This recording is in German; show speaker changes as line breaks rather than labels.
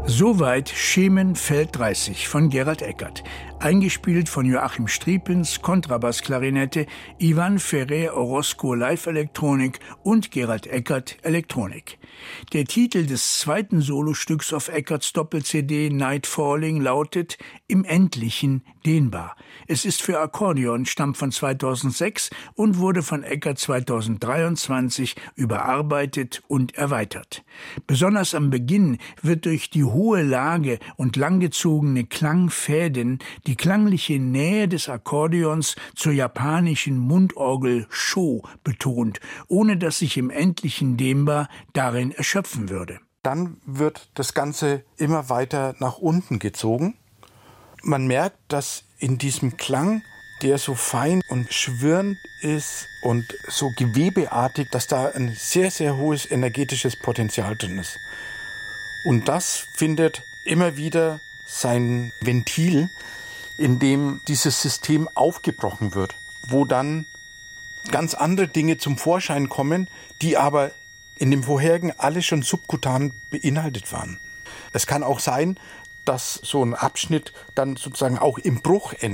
Soweit Schemen Feld 30 von Gerald Eckert. Eingespielt von Joachim Striepens, Kontrabassklarinette, Ivan Ferrer Orozco Live-Elektronik und Gerald Eckert Elektronik. Der Titel des zweiten Solostücks auf Eckerts Doppel-CD Night Falling lautet »Im Endlichen dehnbar«. Es ist für Akkordeon, stammt von 2006 und wurde von Eckert 2023 überarbeitet und erweitert. Besonders am Beginn wird durch die hohe Lage und langgezogene Klangfäden die klangliche Nähe des Akkordeons zur japanischen Mundorgel Sho betont, ohne dass sich im Endlichen dehnbar darin erschöpfen würde.
Dann wird das Ganze immer weiter nach unten gezogen. Man merkt, dass in diesem Klang, der so fein und schwirrend ist und so gewebeartig, dass da ein sehr, sehr hohes energetisches Potenzial drin ist. Und das findet immer wieder sein Ventil, in dem dieses System aufgebrochen wird, wo dann ganz andere Dinge zum Vorschein kommen, die aber in dem vorherigen alle schon subkutan beinhaltet waren. Es kann auch sein, dass so ein Abschnitt dann sozusagen auch im Bruch endet.